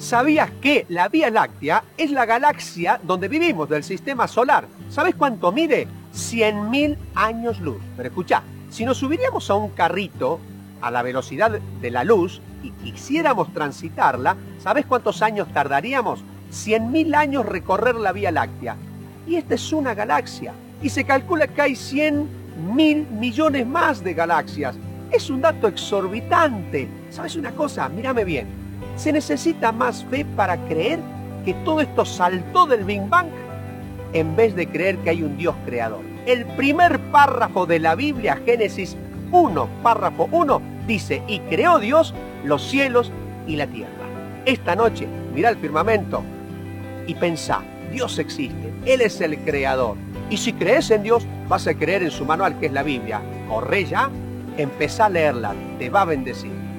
¿Sabías que la Vía Láctea es la galaxia donde vivimos, del sistema solar? ¿Sabes cuánto mide? 100.000 años luz. Pero escuchá, si nos subiríamos a un carrito a la velocidad de la luz y quisiéramos transitarla, ¿sabes cuántos años tardaríamos? 100.000 años recorrer la Vía Láctea. Y esta es una galaxia. Y se calcula que hay 100.000 millones más de galaxias. Es un dato exorbitante. ¿Sabes una cosa? Mírame bien. ¿Se necesita más fe para creer que todo esto saltó del Big Bang en vez de creer que hay un Dios creador? El primer párrafo de la Biblia, Génesis 1, párrafo 1, dice: y creó Dios los cielos y la tierra. Esta noche, mirá el firmamento y pensá, Dios existe, Él es el creador. Y si crees en Dios, vas a creer en su manual, que es la Biblia. Corre ya, empezá a leerla, te va a bendecir.